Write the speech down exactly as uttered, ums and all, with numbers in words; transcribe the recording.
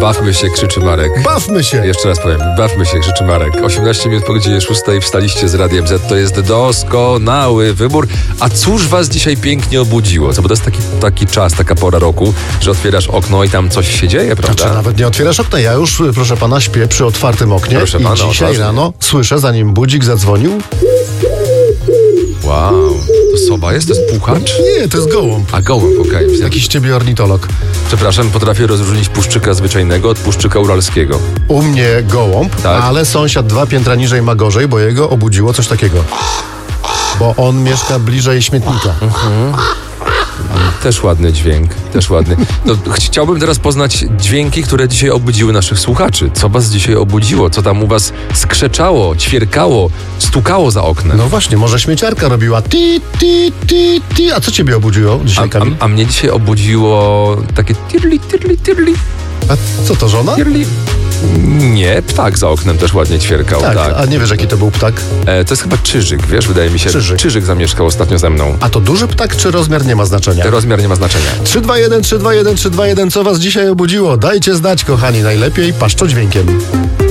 Bawmy się, krzyczy Marek. Bawmy się! Jeszcze raz powiem, bawmy się, krzyczy Marek. osiemnaście minut po godzinie szóstej wstaliście z Radiem Z. To jest doskonały wybór. A cóż was dzisiaj pięknie obudziło? Co, bo to jest taki, taki czas, taka pora roku, że otwierasz okno i tam coś się dzieje, prawda? Znaczy, nawet nie otwierasz okna. Ja już, proszę pana, śpię przy otwartym oknie. Proszę i pana, dzisiaj odważnie. rano słyszę, zanim budzik zadzwonił. Wow, to soba jest? To jest puchacz? Nie, to jest gołąb. A gołąb, okej. Okay. Jakiś ciebie ornitolog. Przepraszam, potrafię rozróżnić puszczyka zwyczajnego od puszczyka uralskiego. U mnie gołąb, Tak? ale sąsiad dwa piętra niżej ma gorzej, bo jego obudziło coś takiego. Bo on mieszka bliżej śmietnika. Mhm. Też ładny dźwięk, też ładny. No, chciałbym teraz poznać dźwięki, które dzisiaj obudziły naszych słuchaczy. Co was dzisiaj obudziło? Co tam u was skrzeczało, ćwierkało, stukało za oknem? No właśnie, może śmieciarka robiła ti, ti, ti, ti. A co ciebie obudziło dzisiaj, a, Kamil? a, a mnie dzisiaj obudziło takie tirli, tirli, tirli, A co to, żona? tirli. Nie, ptak za oknem też ładnie ćwierkał. Tak, Tak, a nie wiesz, jaki to był ptak? E, to jest chyba czyżyk, wiesz, wydaje mi się. Czyżyk. Czyżyk zamieszkał ostatnio ze mną. A to duży ptak, czy rozmiar nie ma znaczenia? Rozmiar nie ma znaczenia. trzy dwa jeden, trzy dwa jeden, trzy dwa jeden, co was dzisiaj obudziło? Dajcie znać, kochani, najlepiej paszczodźwiękiem.